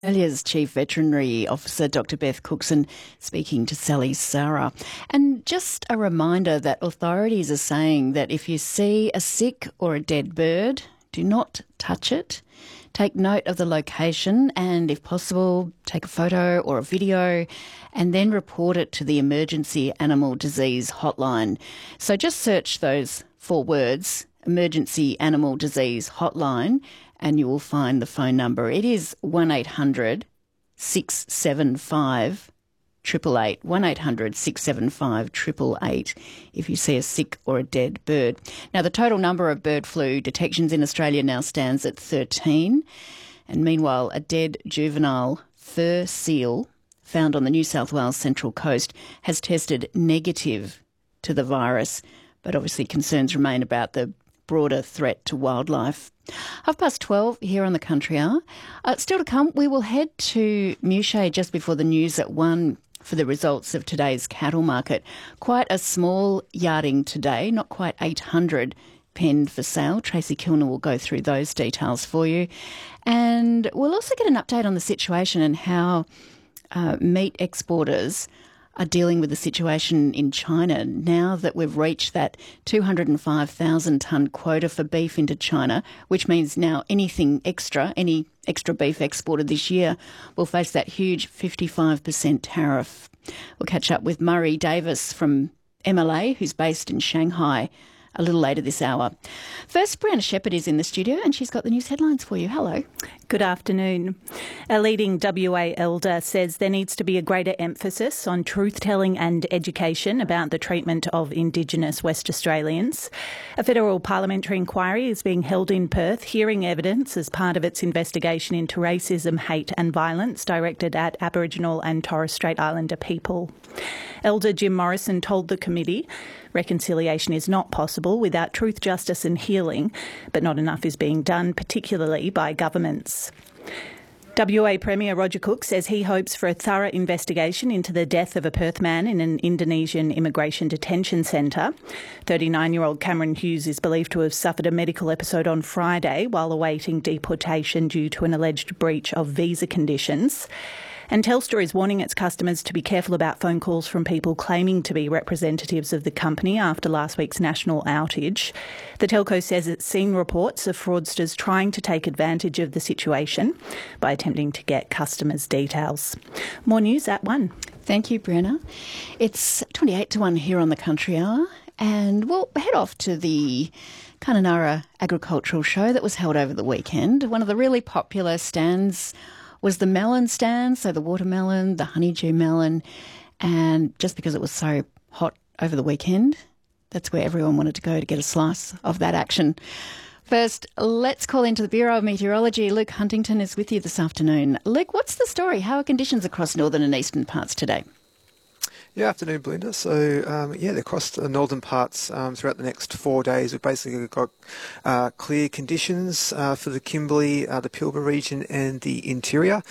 Australia's Chief Veterinary Officer, Dr. Beth Cookson, speaking to Sally Sarah. And just a reminder that authorities are saying that if you see a sick or a dead bird, do not touch it. Take note of the location and, if possible, take a photo or a video and then report it to the Emergency Animal Disease Hotline. So just search those 4 words, Emergency Animal Disease Hotline, and you will find the phone number. It is 1800 675 888, 1800 675 888 if you see a sick or a dead bird. Now, the total number of bird flu detections in Australia now stands at 13. And meanwhile, a dead juvenile fur seal found on the New South Wales Central Coast has tested negative to the virus, but obviously concerns remain about the broader threat to wildlife. 12:30 here on the Country Hour. Still to come, we will head to Muchea just before the news at 1 for the results of today's cattle market. Quite a small yarding today, not quite 800 penned for sale. Tracy Kilner will go through those details for you. And we'll also get an update on the situation and how meat exporters are dealing with the situation in China now that we've reached that 205,000 tonne quota for beef into China, which means now any extra beef exported this year will face that huge 55% tariff. We'll catch up with Murray Davis from MLA, who's based in Shanghai, a little later this hour. First, Brianna Shepherd is in the studio and she's got the news headlines for you. Hello. Good afternoon. A leading WA elder says there needs to be a greater emphasis on truth-telling and education about the treatment of Indigenous West Australians. A federal parliamentary inquiry is being held in Perth, hearing evidence as part of its investigation into racism, hate and violence directed at Aboriginal and Torres Strait Islander people. Elder Jim Morrison told the committee reconciliation is not possible without truth, justice and healing, but not enough is being done, particularly by governments. WA Premier Roger Cook says he hopes for a thorough investigation into the death of a Perth man in an Indonesian immigration detention centre. 39-year-old Cameron Hughes is believed to have suffered a medical episode on Friday while awaiting deportation due to an alleged breach of visa conditions. And Telstra is warning its customers to be careful about phone calls from people claiming to be representatives of the company after last week's national outage. The telco says it's seen reports of fraudsters trying to take advantage of the situation by attempting to get customers' details. More news at 1. Thank you, Brianna. It's 28 to 1 here on the Country Hour, and we'll head off to the Kununurra Agricultural Show that was held over the weekend. One of the really popular stands was the melon stand, so the watermelon, the honeydew melon, and just because it was so hot over the weekend, that's where everyone wanted to go to get a slice of that action. First, let's call into the Bureau of Meteorology. Luke Huntington is with you this afternoon. Luke, what's the story? How are conditions across northern and eastern parts today? Yeah, afternoon, Belinda. So, across the northern parts throughout the next 4 days, we've basically got clear conditions for the Kimberley, the Pilbara region and the interior.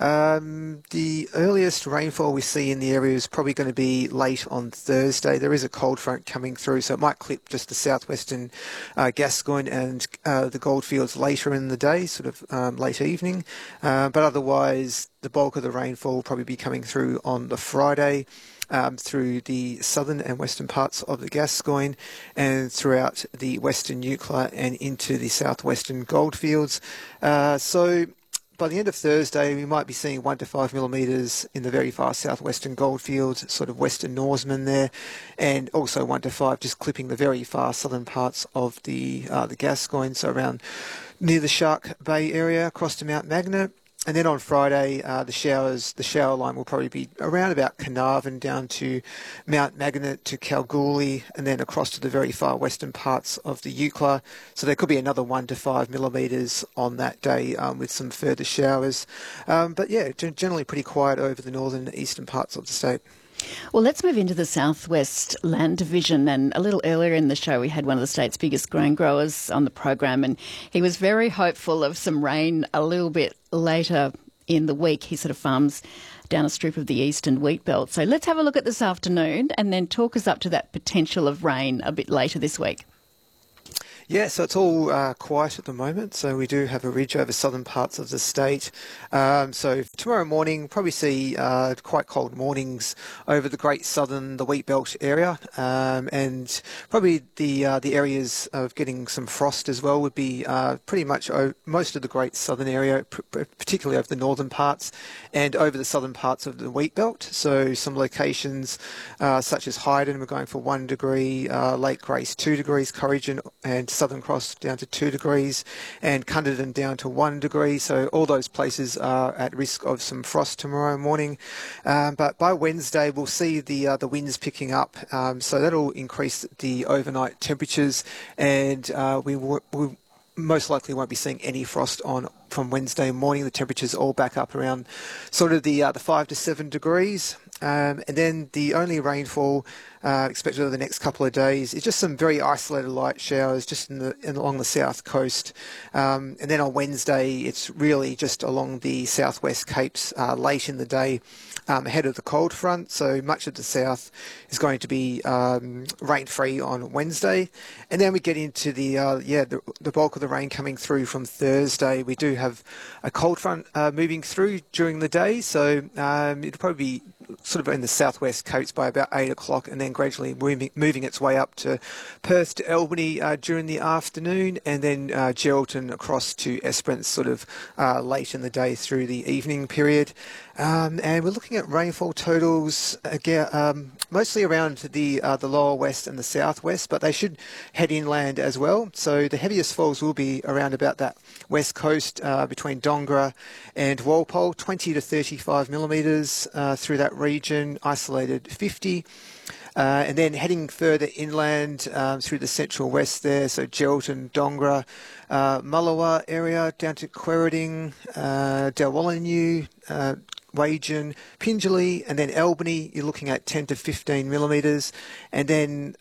The earliest rainfall we see in the area is probably going to be late on Thursday. There is a cold front coming through, so it might clip just the southwestern Gascoyne and the goldfields later in the day, sort of late evening. But otherwise, the bulk of the rainfall will probably be coming through on the Friday. Through the southern and western parts of the Gascoyne and throughout the western Eucla and into the southwestern goldfields. So by the end of Thursday, we might be seeing 1 to 5 millimetres in the very far southwestern goldfields, sort of western Norseman there, and also 1 to 5 just clipping the very far southern parts of the Gascoyne, so around near the Shark Bay area across to Mount Magnet. And then on Friday, the shower line will probably be around about Carnarvon down to Mount Magnet to Kalgoorlie and then across to the very far western parts of the Eucla. So there could be another 1 to 5 millimetres on that day with some further showers. But yeah, generally pretty quiet over the northern and eastern parts of the state. Well, let's move into the Southwest Land Division. And a little earlier in the show, we had one of the state's biggest grain growers on the program, and he was very hopeful of some rain a little bit later in the week. He sort of farms down a strip of the eastern wheat belt. So let's have a look at this afternoon and then talk us up to that potential of rain a bit later this week. Yeah, so it's all quiet at the moment. So we do have a ridge over southern parts of the state. So tomorrow morning, probably see quite cold mornings over the Great Southern, the Wheatbelt area, and probably the areas of getting some frost as well would be pretty much most of the Great Southern area, particularly over the northern parts and over the southern parts of the Wheatbelt. So some locations such as Hyden, we're going for 1 degree, Lake Grace 2 degrees, Corrigan and Southern Cross down to 2 degrees, and Cunderdin down to 1 degree. So all those places are at risk of some frost tomorrow morning. But by Wednesday, we'll see the winds picking up. So that'll increase the overnight temperatures, and we most likely won't be seeing any frost on from Wednesday morning. The temperatures all back up around sort of the 5 to 7 degrees. And then the only rainfall expected over the next couple of days is just some very isolated light showers just along the south coast. And then on Wednesday, it's really just along the southwest capes late in the day ahead of the cold front. So much of the south is going to be rain-free on Wednesday. And then we get into the bulk of the rain coming through from Thursday. We do have a cold front moving through during the day. So it'll probably be sort of in the southwest coast by about 8 o'clock, and then gradually moving its way up to Perth to Albany during the afternoon, and then Geraldton across to Esperance sort of late in the day through the evening period. And we're looking at rainfall totals again, mostly around the lower west and the southwest, but they should head inland as well. So the heaviest falls will be around about that west coast between Dongara and Walpole, 20 to 35 millimetres through that region, isolated 50. And then heading further inland through the central west there, so Geraldton, Dongara, Mullawa area down to Quairading, Dalwallinu, Wagen, Pingelly, and then Albany, you're looking at 10 to 15 millimetres, and then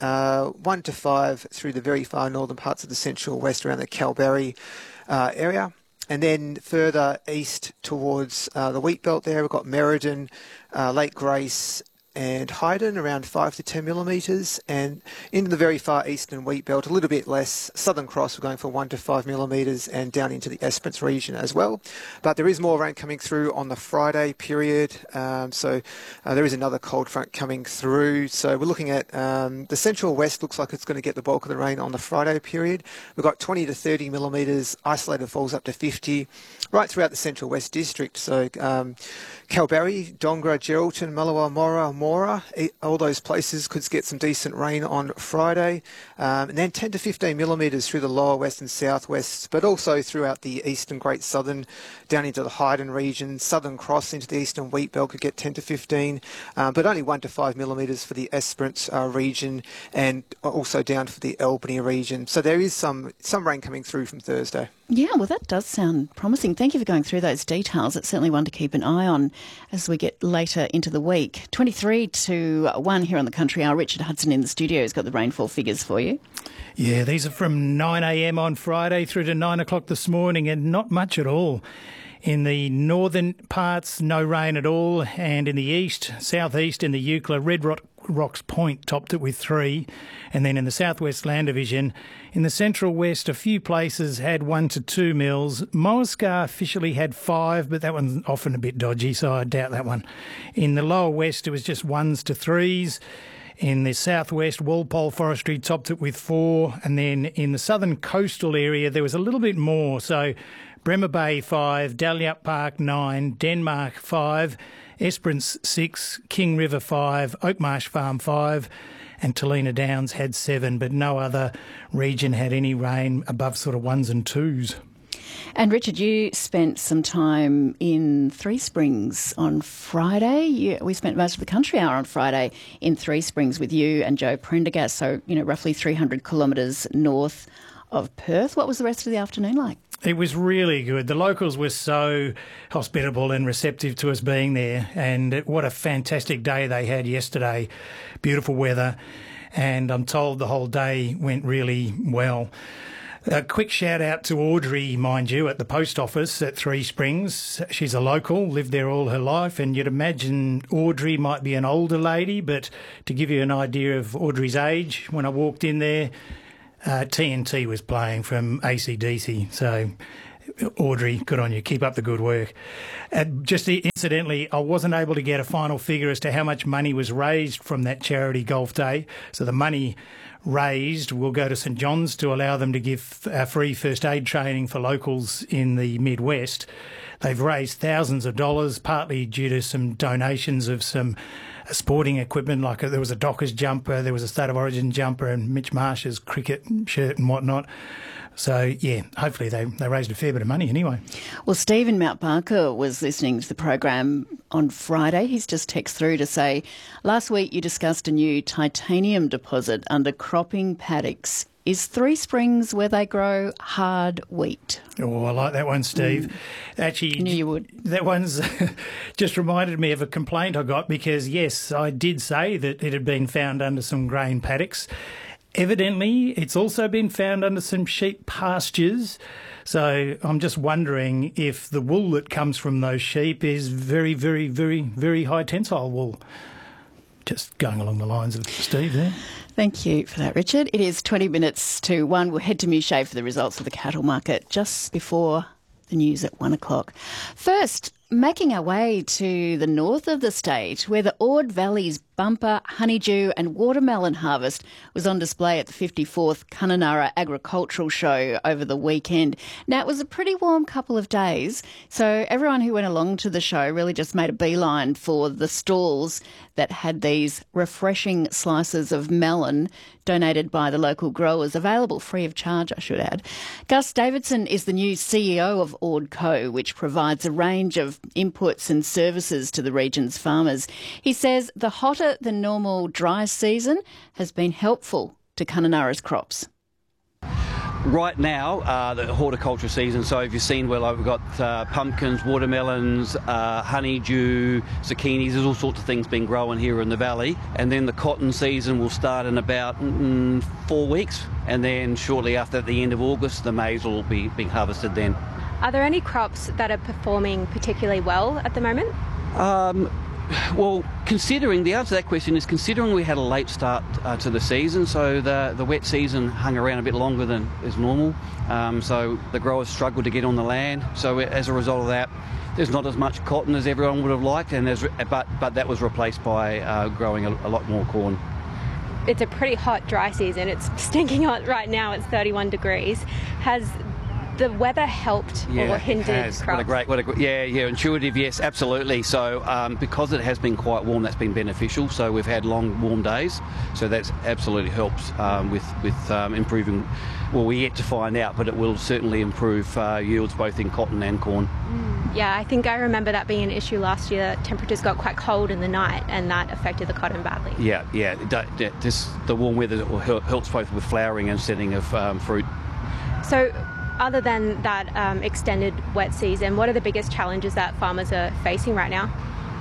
1 to 5 through the very far northern parts of the central west around the Kalbarri area. And then further east towards the Wheatbelt there, we've got Merredin, Lake Grace, and Hyden around 5 to 10 millimetres, and into the very far eastern Wheatbelt a little bit less. Southern Cross we're going for 1 to 5 millimetres, and down into the Esperance region as well. But there is more rain coming through on the Friday period, so there is another cold front coming through. So we're looking at the central west looks like it's going to get the bulk of the rain on the Friday period. We've got 20 to 30 millimetres, isolated falls up to 50, right throughout the central west district. So Kalbarri, Dongara, Geraldton, Mullawa, Mora, all those places could get some decent rain on Friday, and then 10 to 15 millimetres through the lower west and southwest, but also throughout the eastern Great Southern, down into the Hyden region. Southern Cross into the eastern Wheatbelt could get 10 to 15, but only 1 to 5 millimetres for the Esperance region, and also down for the Albany region. So there is some rain coming through from Thursday. Yeah, well, that does sound promising. Thank you for going through those details. It's certainly one to keep an eye on as we get later into the week. 23 to 1 here on the Country Hour. Richard Hudson in the studio has got the rainfall figures for you. Yeah, these are from 9 a.m. on Friday through to 9 o'clock this morning, and not much at all. In the northern parts, no rain at all, and in the east, southeast, in the Eucla, Red Rocks Point topped it with 3, and then in the southwest land division, in the central west, a few places had 1 to 2 mils. Moascar officially had 5, but that one's often a bit dodgy, so I doubt that one. In the lower west, it was just 1s to 3s. In the southwest, Walpole Forestry topped it with 4, and then in the southern coastal area, there was a little bit more. So Bremer Bay 5, Dalyup Park 9, Denmark 5, Esperance 6, King River 5, Oakmarsh Farm 5, and Talina Downs had 7, but no other region had any rain above sort of 1s and 2s. And Richard, you spent some time in Three Springs on Friday. We spent most of the Country Hour on Friday in Three Springs with you and Joe Prendergast, so, roughly 300 kilometres north of Perth. What was the rest of the afternoon like? It was really good. The locals were so hospitable and receptive to us being there, and what a fantastic day they had yesterday. Beautiful weather, and I'm told the whole day went really well. A quick shout out to Audrey, mind you, at the post office at Three Springs. She's a local, lived there all her life, and you'd imagine Audrey might be an older lady, but to give you an idea of Audrey's age, when I walked in there, TNT was playing from AC/DC, so Audrey, good on you. Keep up the good work. Just incidentally, I wasn't able to get a final figure as to how much money was raised from that charity golf day. So the money raised will go to St John's to allow them to give free first aid training for locals in the Midwest. They've raised thousands of dollars, partly due to some donations of some sporting equipment, like there was a Dockers jumper, there was a State of Origin jumper and Mitch Marsh's cricket shirt and whatnot. So, yeah, hopefully they raised a fair bit of money anyway. Well, Stephen Mount Barker was listening to the program on Friday. He's just texted through to say, last week you discussed a new titanium deposit under cropping paddocks. Is Three Springs where they grow hard wheat? Oh, I like that one, Steve. Actually, I knew you would. That one's just reminded me of a complaint I got because, yes, I did say that it had been found under some grain paddocks. Evidently, it's also been found under some sheep pastures. So I'm just wondering if the wool that comes from those sheep is very, very, very, very high tensile wool. Just going along the lines of Steve there. Thank you for that, Richard. It is 20 minutes to 1. We'll head to Mouchet for the results of the cattle market just before the news at 1 o'clock. First, making our way to the north of the state, where the Ord Valley's bumper honeydew and watermelon harvest was on display at the 54th Kununurra Agricultural Show over the weekend. Now, it was a pretty warm couple of days, so everyone who went along to the show really just made a beeline for the stalls that had these refreshing slices of melon donated by the local growers, available free of charge, I should add. Gus Davidson is the new CEO of Ordco, which provides a range of inputs and services to the region's farmers. He says the hotter than normal dry season has been helpful to Kununurra's crops. Right now, the horticulture season, so if you've seen, well, we've got pumpkins, watermelons, honeydew, zucchinis, there's all sorts of things being grown here in the valley. And then the cotton season will start in about 4 weeks. And then shortly after, at the end of August, the maize will be being harvested then. Are there any crops that are performing particularly well at the moment? Well, the answer to that question is considering we had a late start to the season, so the wet season hung around a bit longer than is normal, so the growers struggled to get on the land. So as a result of that, there's not as much cotton as everyone would have liked, and but that was replaced by growing a lot more corn. It's a pretty hot, dry season. It's stinking hot right now. It's 31 degrees. Has the weather helped or hindered crops? Intuitive, yes, absolutely. So because it has been quite warm, that's been beneficial. So we've had long, warm days. So that's absolutely helps with improving. Well, we're yet to find out, but it will certainly improve yields both in cotton and corn. Yeah, I think I remember that being an issue last year. Temperatures got quite cold in the night, and that affected the cotton badly. Yeah. The warm weather helps both with flowering and setting of fruit. So, other than that extended wet season, what are the biggest challenges that farmers are facing right now?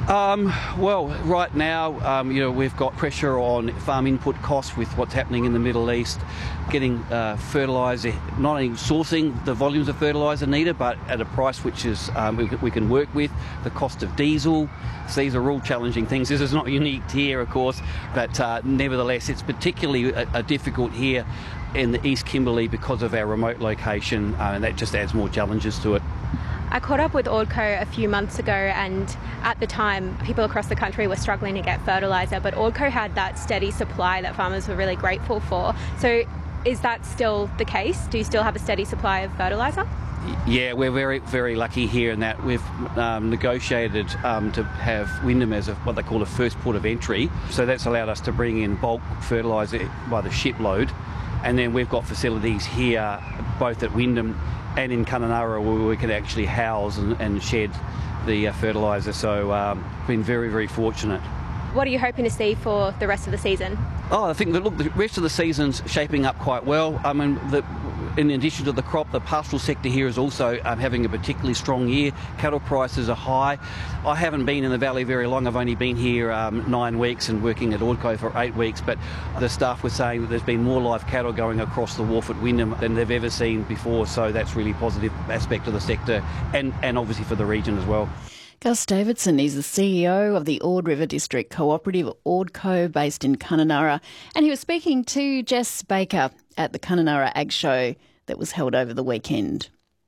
Well, right now, we've got pressure on farm input costs with what's happening in the Middle East, getting fertiliser, not only sourcing the volumes of fertiliser needed, but at a price which is we can work with, the cost of diesel. So these are all challenging things. This is not unique here, of course, but nevertheless, it's particularly difficult here in the East Kimberley because of our remote location, and that just adds more challenges to it. I caught up with Ordco a few months ago, and at the time people across the country were struggling to get fertiliser, but Ordco had that steady supply that farmers were really grateful for. So is that still the case? Do you still have a steady supply of fertiliser? Yeah, we're very, very lucky here in that we've negotiated to have Wyndham as what they call a first port of entry. So that's allowed us to bring in bulk fertiliser by the shipload. And then we've got facilities here, both at Wyndham and in Kununurra, where we can actually house and shed the fertiliser. So been very, very fortunate. What are you hoping to see for the rest of the season? I think that, the rest of the season's shaping up quite well. I mean, in addition to the crop, the pastoral sector here is also having a particularly strong year. Cattle prices are high. I haven't been in the valley very long. I've only been here 9 weeks and working at Ordco for 8 weeks, but the staff were saying that there's been more live cattle going across the wharf at Wyndham than they've ever seen before, so that's really positive aspect of the sector and obviously for the region as well. Gus Davidson is the CEO of the Ord River District Cooperative, Ordco, based in Kununurra, and he was speaking to Jess Baker at the Kununurra Ag Show that was held over the weekend.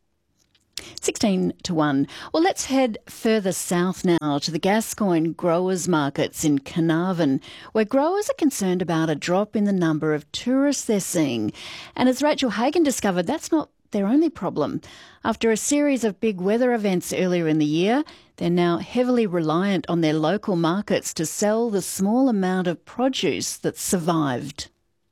16 to 1. Well, let's head further south now to the Gascoyne growers markets in Carnarvon, where growers are concerned about a drop in the number of tourists they're seeing. And as Rachel Hagan discovered, that's not their only problem. After a series of big weather events earlier in the year, they're now heavily reliant on their local markets to sell the small amount of produce that's survived.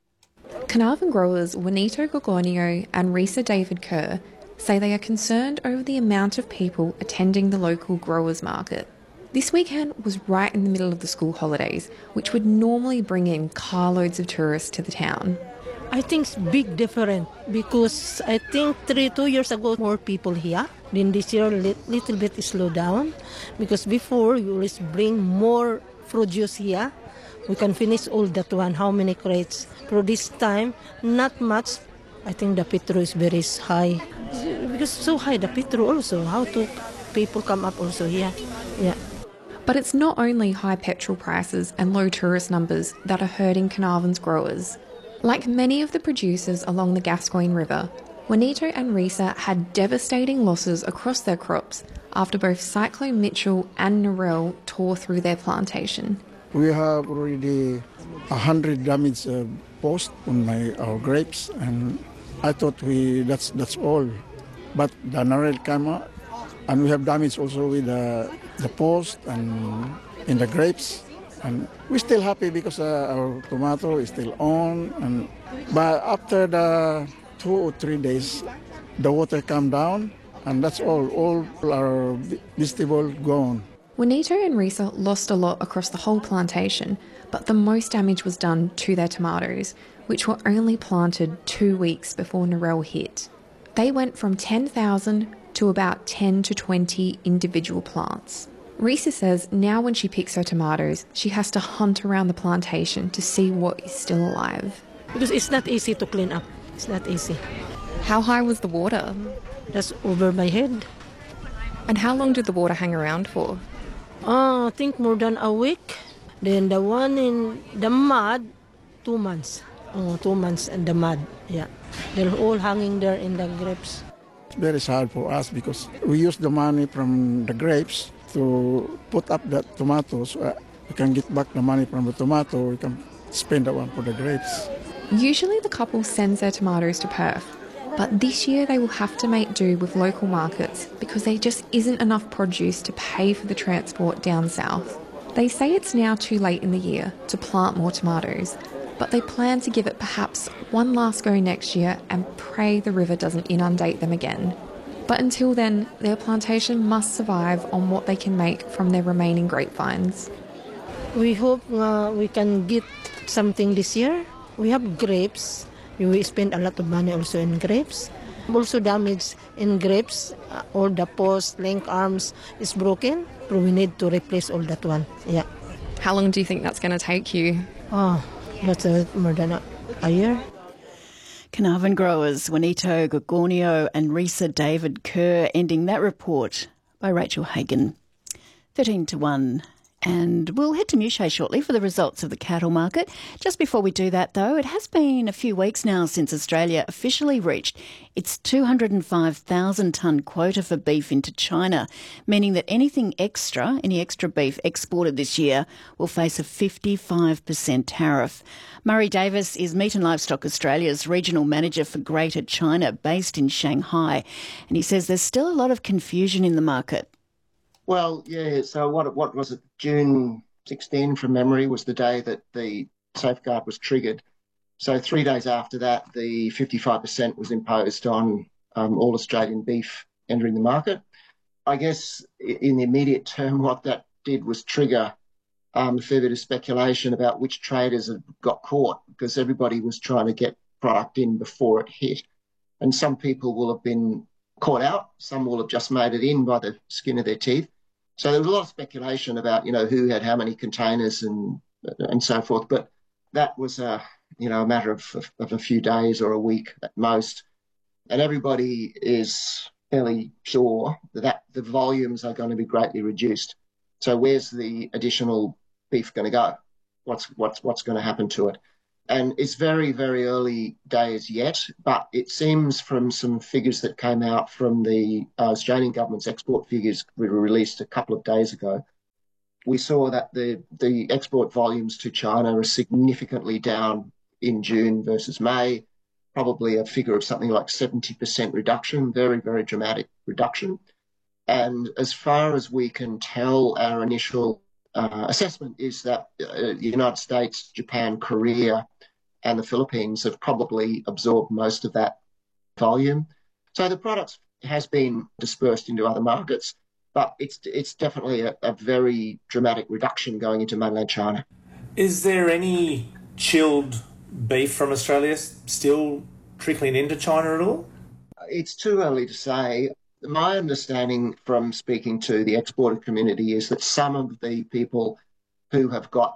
Carnarvon growers Juanito Gorgonio and Risa David Kerr say they are concerned over the amount of people attending the local growers market. This weekend was right in the middle of the school holidays, which would normally bring in carloads of tourists to the town. I think it's big different because I think 2 years ago more people here. Then this year little bit slow down because before you always bring more produce here. We can finish all that one, how many crates. But this time, not much. I think the petrol is very high. Because so high, the petrol also. How to people come up also here? Yeah. But it's not only high petrol prices and low tourist numbers that are hurting Carnarvon's growers. Like many of the producers along the Gascoyne River, Juanito and Risa had devastating losses across their crops after both Cyclone Mitchell and Narelle tore through their plantation. We have already 100 damaged posts on our grapes, and I thought that's all. But the Narelle came out, and we have damage also with the post and in the grapes. And we're still happy because our tomato is still on. But after the 2 or 3 days, the water came down, and that's all our vegetables gone. Juanito and Risa lost a lot across the whole plantation, but the most damage was done to their tomatoes, which were only planted 2 weeks before Narelle hit. They went from 10,000 to about 10 to 20 individual plants. Risa says now when she picks her tomatoes, she has to hunt around the plantation to see what is still alive. Because it's not easy to clean up. It's not easy. How high was the water? That's over my head. And how long did the water hang around for? I think more than a week. Then the one in the mud, 2 months. 2 months in the mud, yeah. They're all hanging there in the grapes. It's very hard for us because we use the money from the grapes to put up the tomatoes. We can get back the money from the tomato, we can spend that one for the grapes. Usually the couple sends their tomatoes to Perth, but this year they will have to make do with local markets because there just isn't enough produce to pay for the transport down south. They say it's now too late in the year to plant more tomatoes, but they plan to give it perhaps one last go next year and pray the river doesn't inundate them again. But until then, their plantation must survive on what they can make from their remaining grapevines. We hope we can get something this year. We have grapes. We spend a lot of money also in grapes. Also damage in grapes, all the post, link arms is broken. So we need to replace all that one. Yeah. How long do you think that's going to take you? That's more than a year. Carnarvon growers Juanito Gorgonio and Risa David Kerr, ending that report by Rachel Hagan. 13 to 1. And we'll head to Muche shortly for the results of the cattle market. Just before we do that, though, it has been a few weeks now since Australia officially reached its 205,000 tonne quota for beef into China, meaning that any extra beef exported this year will face a 55% tariff. Murray Davis is Meat and Livestock Australia's regional manager for Greater China, based in Shanghai, and he says there's still a lot of confusion in the market. Well, yeah, so what was it? June 16 from memory was the day that the safeguard was triggered. So 3 days after that, the 55% was imposed on all Australian beef entering the market. I guess in the immediate term, what that did was trigger a fair bit of speculation about which traders had got caught, because everybody was trying to get product in before it hit. And some people will have been caught out, some will have just made it in by the skin of their teeth. So there was a lot of speculation about, who had how many containers and so forth. But that was a matter of a few days or a week at most. And everybody is fairly sure that the volumes are going to be greatly reduced. So where's the additional beef going to go? What's going to happen to it? And it's very, very early days yet, but it seems from some figures that came out from the Australian government's export figures we were released a couple of days ago, we saw that the export volumes to China are significantly down in June versus May, probably a figure of something like 70% reduction, very, very dramatic reduction. And as far as we can tell, our initial assessment is that the United States, Japan, Korea, and the Philippines have probably absorbed most of that volume. So the product has been dispersed into other markets, but it's definitely a very dramatic reduction going into mainland China. Is there any chilled beef from Australia still trickling into China at all? It's too early to say. My understanding from speaking to the exporter community is that some of the people who have got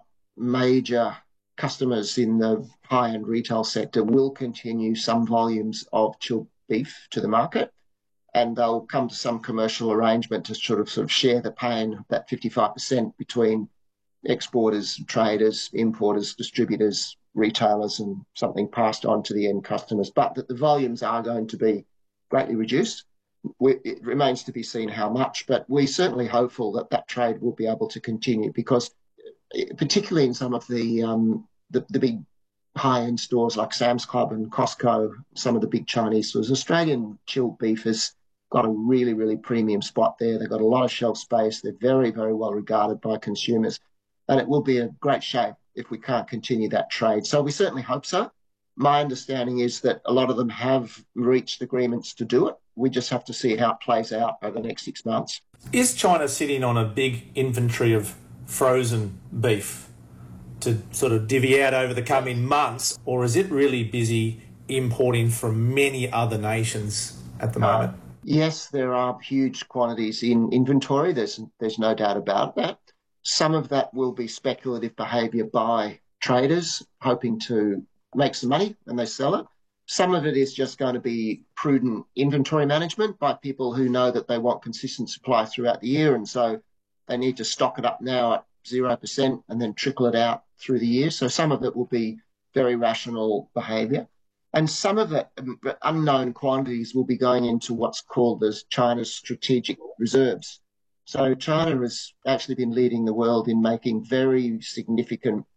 major customers in the high-end retail sector will continue some volumes of chilled beef to the market, and they'll come to some commercial arrangement to sort of share the pain, that 55% between exporters, traders, importers, distributors, retailers, and something passed on to the end customers. But that the volumes are going to be greatly reduced. It remains to be seen how much, but we're certainly hopeful that that trade will be able to continue, because particularly in some of the big high-end stores like Sam's Club and Costco, some of the big Chinese stores, Australian chilled beef has got a really, really premium spot there. They've got a lot of shelf space. They're very, very well regarded by consumers. And it will be a great shame if we can't continue that trade. So we certainly hope so. My understanding is that a lot of them have reached agreements to do it. We just have to see how it plays out over the next 6 months. Is China sitting on a big inventory of frozen beef to sort of divvy out over the coming months, or is it really busy importing from many other nations at the moment? Yes, there are huge quantities in inventory. There's no doubt about that. Some of that will be speculative behaviour by traders hoping to make some money and they sell it. Some of it is just going to be prudent inventory management by people who know that they want consistent supply throughout the year, and so they need to stock it up now at 0% and then trickle it out through the year. So some of it will be very rational behaviour. And some of it, unknown quantities, will be going into what's called as China's strategic reserves. So China has actually been leading the world in making very significant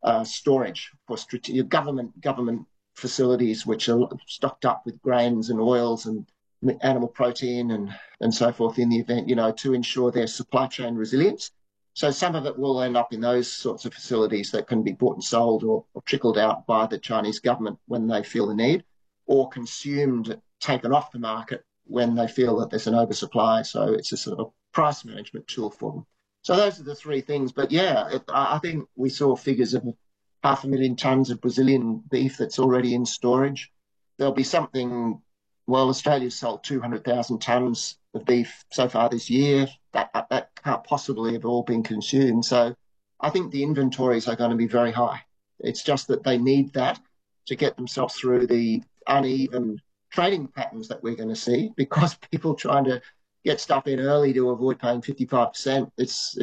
storage for government facilities, which are stocked up with grains and oils and animal protein and so forth in the event, to ensure their supply chain resilience. So some of it will end up in those sorts of facilities that can be bought and sold or trickled out by the Chinese government when they feel the need, or consumed, taken off the market when they feel that there's an oversupply. So it's a sort of price management tool for them. So those are the three things. But yeah, I think we saw figures of 500,000 tonnes of Brazilian beef that's already in storage. There'll be something, well, Australia's sold 200,000 tonnes of beef so far this year. That can't possibly have all been consumed. So I think the inventories are going to be very high. It's just that they need that to get themselves through the uneven trading patterns that we're going to see, because people trying to get stuff in early to avoid paying 55%. It's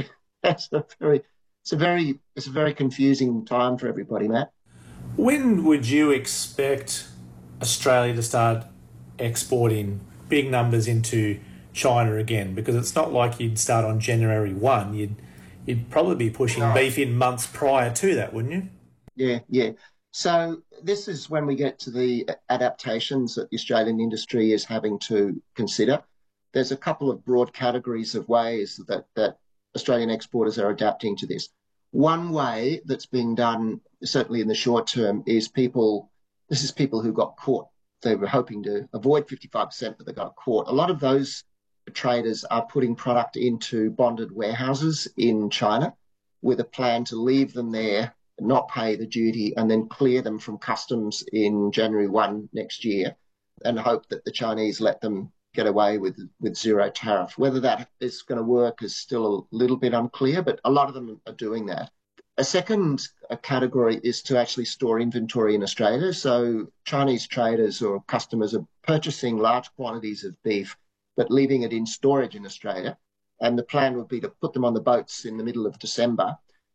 a very confusing time for everybody, Matt. When would you expect Australia to start exporting big numbers into China again? Because it's not like you'd start on January 1. You'd probably be pushing beef in months prior to that, wouldn't you? Yeah. So this is when we get to the adaptations that the Australian industry is having to consider. There's a couple of broad categories of ways that Australian exporters are adapting to this. One way that's being done, certainly in the short term, is people who got caught. They were hoping to avoid 55%, but they got caught. A lot of those traders are putting product into bonded warehouses in China with a plan to leave them there, not pay the duty, and then clear them from customs in January 1 next year, and hope that the Chinese let them get away with zero tariff. Whether that is going to work is still a little bit unclear, but a lot of them are doing that. A second category is to actually store inventory in Australia. So Chinese traders or customers are purchasing large quantities of beef, but leaving it in storage in Australia. And the plan would be to put them on the boats in the middle of December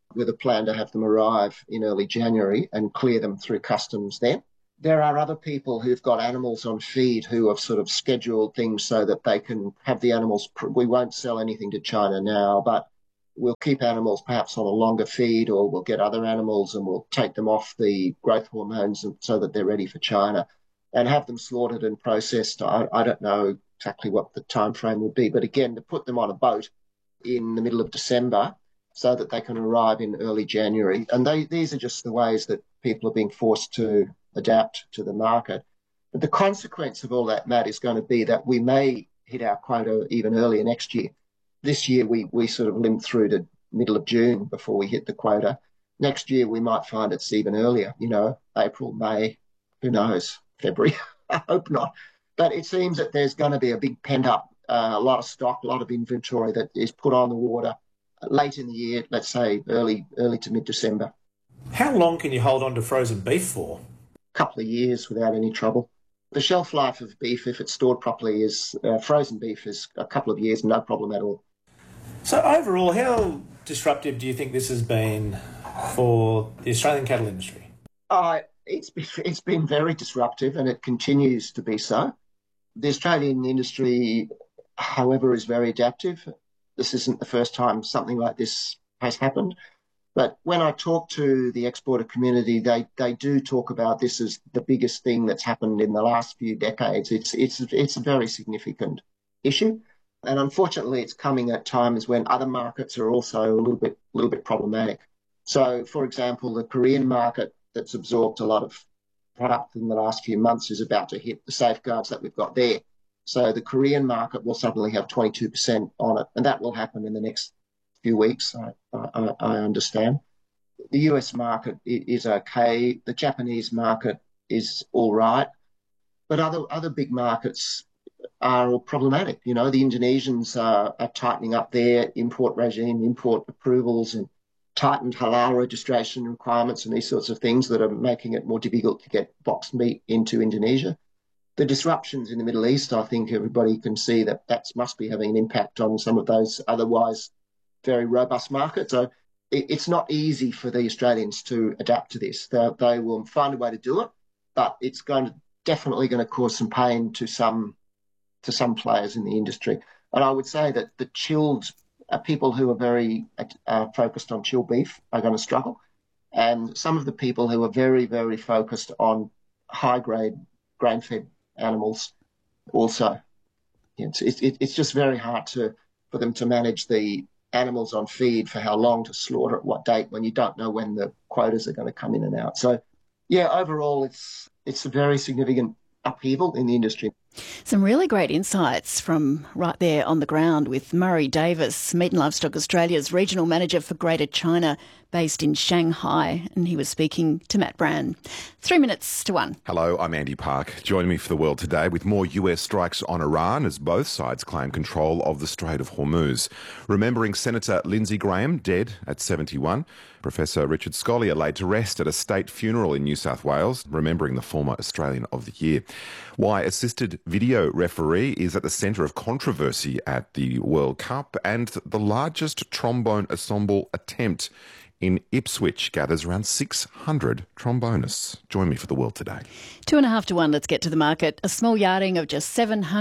with a plan to have them arrive in early January and clear them through customs then. There are other people who've got animals on feed who have sort of scheduled things so that they can have the animals. We won't sell anything to China now, but we'll keep animals perhaps on a longer feed, or we'll get other animals and we'll take them off the growth hormones so that they're ready for China and have them slaughtered and processed. I don't know exactly what the time frame will be, but again, to put them on a boat in the middle of December so that they can arrive in early January. And these are just the ways that people are being forced to adapt to the market. But the consequence of all that, Matt, is going to be that we may hit our quota even earlier next year. This year, we sort of limped through to middle of June before we hit the quota. Next year, we might find it's even earlier, April, May, who knows, February. I hope not. But it seems that there's going to be a big pent-up, a lot of stock, a lot of inventory that is put on the water late in the year, let's say early to mid-December. How long can you hold on to frozen beef for? Couple of years without any trouble. The shelf life of beef, if it's stored properly, is frozen beef is a couple of years, no problem at all. So overall, how disruptive do you think this has been for the Australian cattle industry? It's been very disruptive, and it continues to be so. The Australian industry, however, is very adaptive. This isn't the first time something like this has happened. But when I talk to the exporter community, they do talk about this as the biggest thing that's happened in the last few decades. It's a very significant issue. And unfortunately, it's coming at times when other markets are also a little bit problematic. So, for example, the Korean market that's absorbed a lot of product in the last few months is about to hit the safeguards that we've got there. So the Korean market will suddenly have 22% on it, and that will happen in the next few weeks, I understand. The US market is okay. The Japanese market is all right. But other big markets are all problematic. The Indonesians are tightening up their import regime, import approvals, and tightened halal registration requirements and these sorts of things that are making it more difficult to get boxed meat into Indonesia. The disruptions in the Middle East, I think everybody can see that must be having an impact on some of those otherwise very robust market. So it's not easy for the Australians to adapt to this. They will find a way to do it, but it's definitely going to cause some pain to some players in the industry. And I would say that the chilled people who are very focused on chilled beef are going to struggle, and some of the people who are very, very focused on high-grade grain-fed animals also. It's just very hard for them to manage the animals on feed for how long to slaughter at what date when you don't know when the quotas are going to come in and out. So, yeah, overall it's a very significant upheaval in the industry. Some really great insights from right there on the ground with Murray Davis, Meat and Livestock Australia's Regional Manager for Greater China, based in Shanghai, and he was speaking to Matt Brand. 1:03. Hello, I'm Andy Park. Joining me for The World today with more US strikes on Iran as both sides claim control of the Strait of Hormuz. Remembering Senator Lindsey Graham, dead at 71. Professor Richard Scolyer laid to rest at a state funeral in New South Wales, remembering the former Australian of the Year. Why assisted video referee is at the centre of controversy at the World Cup, and the largest trombone ensemble attempt in Ipswich gathers around 600 trombonists. Join me for The World today. 2.5-1, let's get to the market. A small yarding of just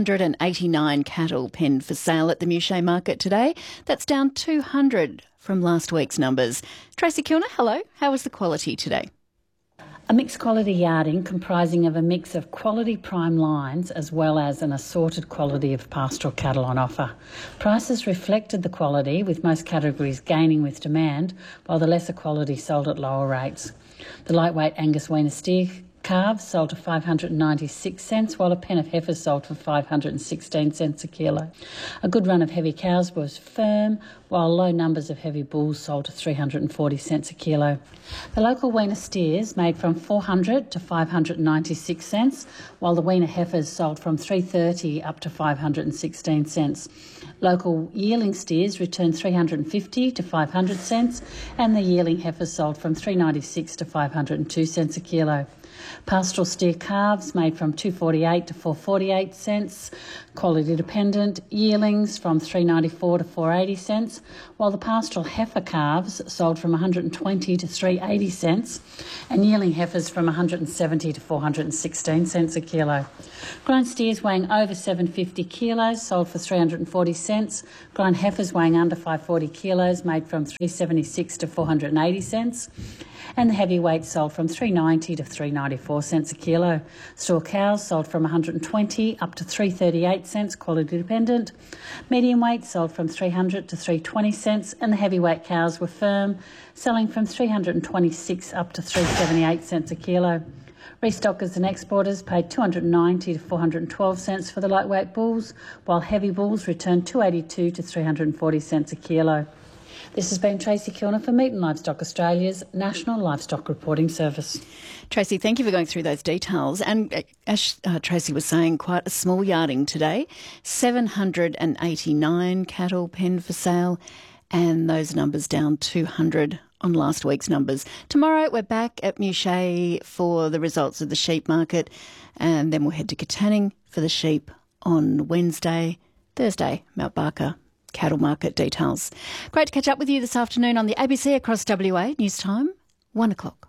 789 cattle penned for sale at the Mouchet market today. That's down 200 from last week's numbers. Tracy Kilner, hello. How was the quality today? A mixed quality yarding comprising of a mix of quality prime lines as well as an assorted quality of pastoral cattle on offer. Prices reflected the quality, with most categories gaining with demand, while the lesser quality sold at lower rates. The lightweight Angus weaner steer calves sold for 596 cents, while a pen of heifers sold for 516 cents a kilo. A good run of heavy cows was firm, while low numbers of heavy bulls sold to 340 cents a kilo. The local weaner steers made from 400 to 596 cents, while the weaner heifers sold from 330 up to 516 cents. Local yearling steers returned 350 to 500 cents, and the yearling heifers sold from 396 to 502 cents a kilo. Pastoral steer calves made from $2.48 to $4.48 cents. Quality dependent yearlings from $3.94 to $4.80 cents, while the pastoral heifer calves sold from $120 to $3.80 cents, and yearling heifers from $170 to $416 a kilo. Grown steers weighing over 750 kilos sold for 340 cents. Grown heifers weighing under 540 kilos made from 376 to 480 cents. And the heavyweight sold from 390 to 394 cents a kilo. Store cows sold from 120 up to 338 cents, quality dependent. Medium weight sold from 300 to 320 cents, and the heavyweight cows were firm, selling from 326 up to 378 cents a kilo. Restockers and exporters paid 290 to 412 cents for the lightweight bulls, while heavy bulls returned 282 to 340 cents a kilo. This has been Tracy Kilner for Meat and Livestock Australia's National Livestock Reporting Service. Tracy, thank you for going through those details. And as Tracy was saying, quite a small yarding today. 789 cattle penned for sale, and those numbers down 200 on last week's numbers. Tomorrow we're back at Mouchet for the results of the sheep market, and then we'll head to Katanning for the sheep on Wednesday. Thursday, Mount Barker cattle market details. Great to catch up with you this afternoon on the ABC across WA. News time, 1 o'clock.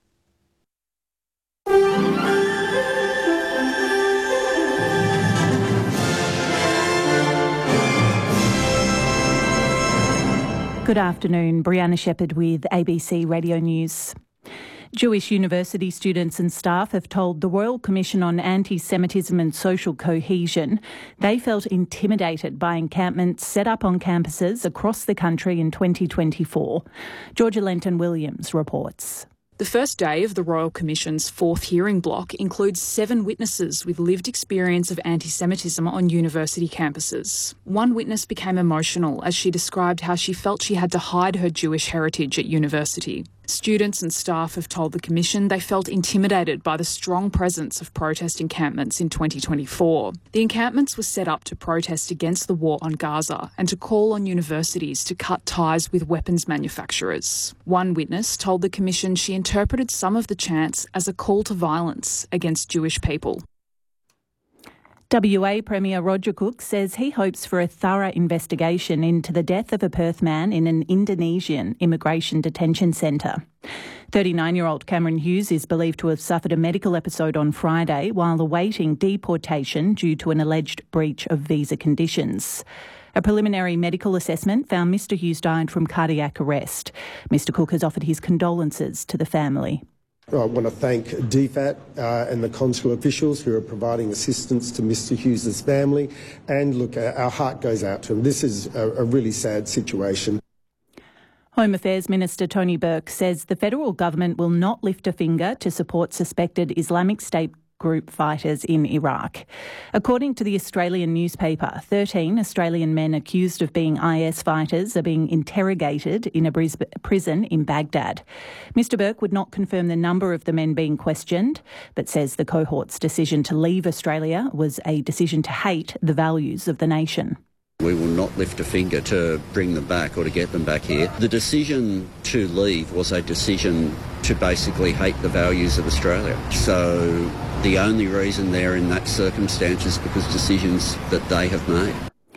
Good afternoon, Brianna Shepherd with ABC Radio News. Jewish university students and staff have told the Royal Commission on Anti-Semitism and Social Cohesion they felt intimidated by encampments set up on campuses across the country in 2024. Georgia Lenton-Williams reports. The first day of the Royal Commission's fourth hearing block includes 7 witnesses with lived experience of anti-Semitism on university campuses. One witness became emotional as she described how she felt she had to hide her Jewish heritage at university. Students and staff have told the Commission they felt intimidated by the strong presence of protest encampments in 2024. The encampments were set up to protest against the war on Gaza and to call on universities to cut ties with weapons manufacturers. One witness told the Commission she interpreted some of the chants as a call to violence against Jewish people. WA Premier Roger Cook says he hopes for a thorough investigation into the death of a Perth man in an Indonesian immigration detention centre. 39-year-old Cameron Hughes is believed to have suffered a medical episode on Friday while awaiting deportation due to an alleged breach of visa conditions. A preliminary medical assessment found Mr Hughes died from cardiac arrest. Mr Cook has offered his condolences to the family. I want to thank DFAT and the consular officials who are providing assistance to Mr Hughes' family. And look, our heart goes out to him. This is a really sad situation. Home Affairs Minister Tony Burke says the federal government will not lift a finger to support suspected Islamic State group fighters in Iraq. According to the Australian newspaper, 13 Australian men accused of being IS fighters are being interrogated in a prison in Baghdad. Mr Burke would not confirm the number of the men being questioned, but says the cohort's decision to leave Australia was a decision to hate the values of the nation. We will not lift a finger to bring them back or to get them back here. The decision to leave was a decision to basically hate the values of Australia. So the only reason they're in that circumstance is because decisions that they have made.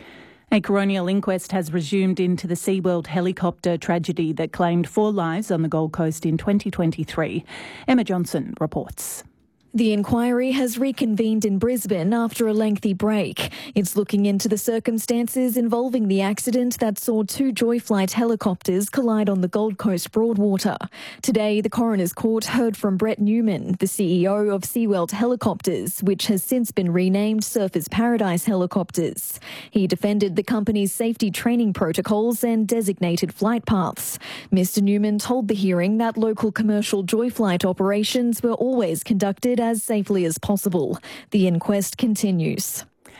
A coronial inquest has resumed into the SeaWorld helicopter tragedy that claimed 4 lives on the Gold Coast in 2023. Emma Johnson reports. The inquiry has reconvened in Brisbane after a lengthy break. It's looking into the circumstances involving the accident that saw 2 Joyflight helicopters collide on the Gold Coast Broadwater. Today, the Coroner's Court heard from Brett Newman, the CEO of SeaWorld Helicopters, which has since been renamed Surfers Paradise Helicopters. He defended the company's safety training protocols and designated flight paths. Mr Newman told the hearing that local commercial Joyflight operations were always conducted as safely as possible. The inquest continues.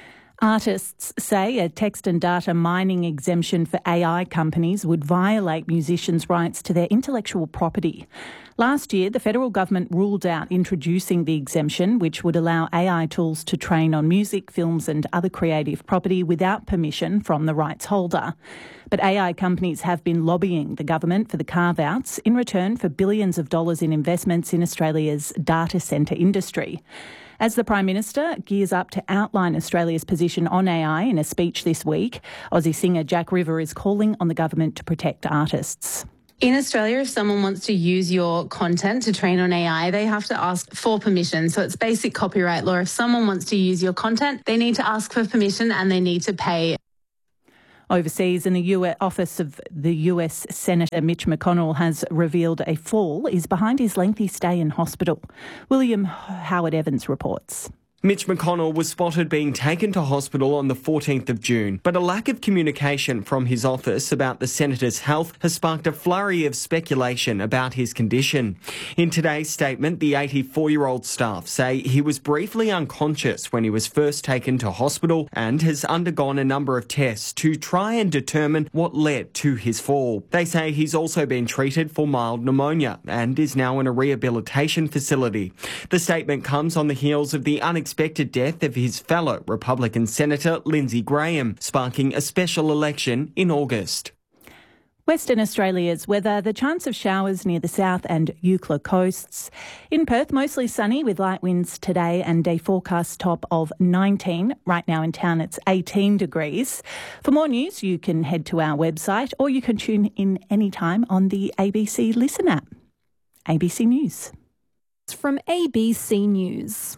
Artists say a text and data mining exemption for AI companies would violate musicians' rights to their intellectual property. Last year, the federal government ruled out introducing the exemption, which would allow AI tools to train on music, films and other creative property without permission from the rights holder. But AI companies have been lobbying the government for the carve-outs in return for billions of dollars in investments in Australia's data centre industry. As the Prime Minister gears up to outline Australia's position on AI in a speech this week, Aussie singer Jack River is calling on the government to protect artists. In Australia, if someone wants to use your content to train on AI, they have to ask for permission. So it's basic copyright law. If someone wants to use your content, they need to ask for permission and they need to pay. Overseas, in the US office of the US Senator Mitch McConnell has revealed a fall is behind his lengthy stay in hospital. William Howard Evans reports. Mitch McConnell was spotted being taken to hospital on the 14th of June, but a lack of communication from his office about the Senator's health has sparked a flurry of speculation about his condition. In today's statement, the 84-year-old staff say he was briefly unconscious when he was first taken to hospital and has undergone a number of tests to try and determine what led to his fall. They say he's also been treated for mild pneumonia and is now in a rehabilitation facility. The statement comes on the heels of the unexpected death of his fellow Republican Senator Lindsey Graham, sparking a special election in August. Western Australia's weather, the chance of showers near the south and Eucla coasts. In Perth, mostly sunny with light winds today and a forecast top of 19. Right now in town it's 18 degrees. For more news, you can head to our website or you can tune in anytime on the ABC Listen app. ABC News. From ABC News.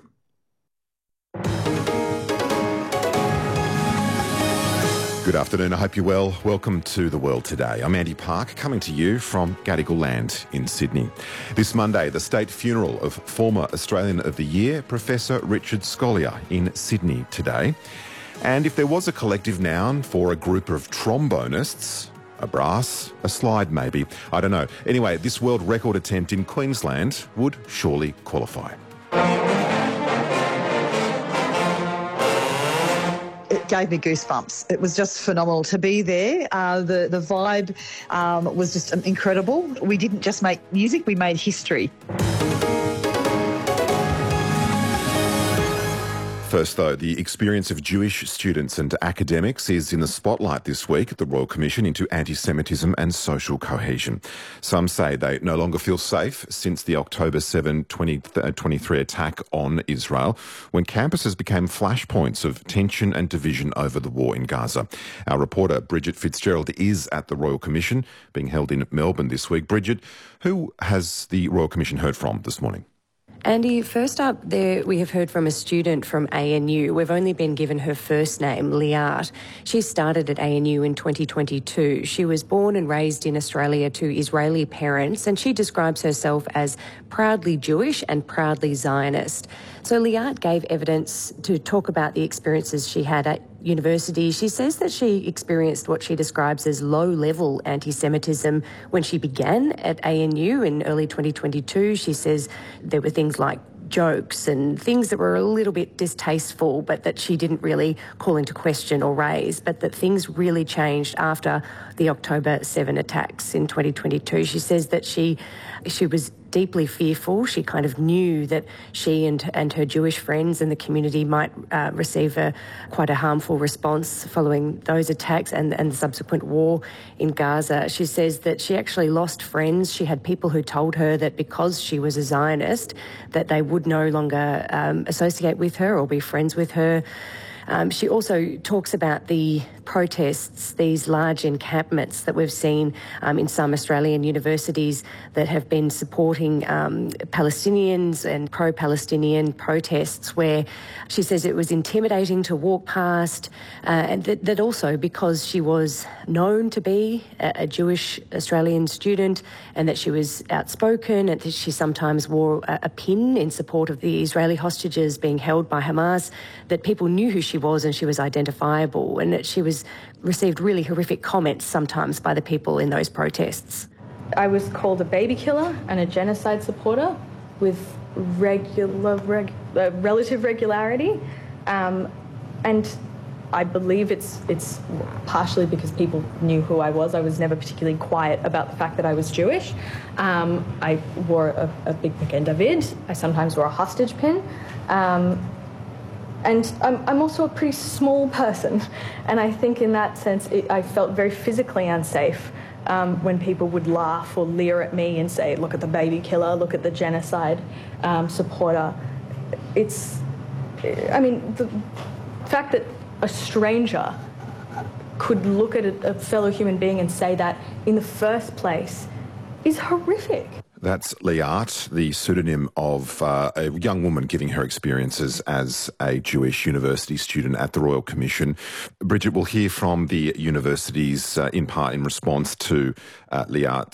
Good afternoon, I hope you're well. Welcome to The World Today. I'm Andy Park, coming to you from Gadigal Land in Sydney. This Monday, the state funeral of former Australian of the Year, Professor Richard Scolyer, in Sydney today. And if there was a collective noun for a group of trombonists, a brass, a slide maybe, I don't know. Anyway, this world record attempt in Queensland would surely qualify. It gave me goosebumps. It was just phenomenal to be there. The vibe was just incredible. We didn't just make music, we made history. First, though, the experience of Jewish students and academics is in the spotlight this week at the Royal Commission into Anti-Semitism and Social Cohesion. Some say they no longer feel safe since the October 7, 2023 attack on Israel, when campuses became flashpoints of tension and division over the war in Gaza. Our reporter, Bridget Fitzgerald, is at the Royal Commission, being held in Melbourne this week. Bridget, who has the Royal Commission heard from this morning? Andy, first up there we have heard from a student from ANU. We've only been given her first name, Liat. She started at ANU in 2022. She was born and raised in Australia to Israeli parents, and she describes herself as proudly Jewish and proudly Zionist. So Liat gave evidence to talk about the experiences she had at university. She says that she experienced what she describes as low-level anti-Semitism when she began at ANU in early 2022. She says there were things like jokes and things that were a little bit distasteful, but that she didn't really call into question or raise, but that things really changed after the October 7 attacks in 2022. She says that she was deeply fearful. She kind of knew that she and her Jewish friends and the community might receive quite a harmful response following those attacks and the subsequent war in Gaza. She says that she actually lost friends. She had people who told her that because she was a Zionist, that they would no longer associate with her or be friends with her. She also talks about the protests, these large encampments that we've seen in some Australian universities that have been supporting Palestinians and pro-Palestinian protests, where she says it was intimidating to walk past, and that also because she was known to be a Jewish Australian student and that she was outspoken and that she sometimes wore a pin in support of the Israeli hostages being held by Hamas, that people knew who she was and she was identifiable, and that she received really horrific comments sometimes by the people in those protests. I was called a baby killer and a genocide supporter with relative regularity, and I believe it's partially because people knew who I was. I was never particularly quiet about the fact that I was Jewish. I wore a big Magen David. I sometimes wore a hostage pin. And I'm also a pretty small person. And I think in that sense, I felt very physically unsafe when people would laugh or leer at me and say, look at the baby killer, look at the genocide supporter. The fact that a stranger could look at a fellow human being and say that in the first place is horrific. That's Liat, the pseudonym of a young woman giving her experiences as a Jewish university student at the Royal Commission. Bridget, will hear from the universities in part in response to Liat's